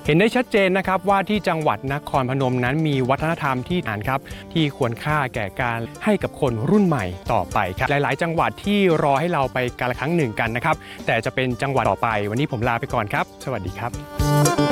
เห็นได้ชัดเจนนะครับว่าที่จังหวัดนครพนมนั้นมีวัฒนธรรมที่ครับที่ควรค่าแก่การให้กับคนรุ่นใหม่ต่อไปครับหลายๆจังหวัดที่รอให้เราไปกาลครั้งหนึ่งกันนะครับแต่จะเป็นจังหวัดต่อไปวันนี้ผมลาไปก่อนครับสวัสดีครับ